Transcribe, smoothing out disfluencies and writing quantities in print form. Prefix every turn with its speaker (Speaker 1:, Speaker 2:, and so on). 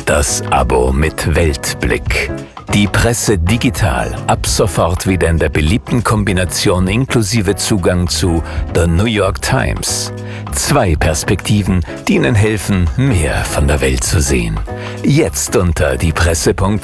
Speaker 1: Das Abo mit Weltblick. Die Presse digital, ab sofort wieder in der beliebten Kombination inklusive Zugang zu The New York Times. 2 Perspektiven, die Ihnen helfen, mehr von der Welt zu sehen. Jetzt unter diepresse.com/abo.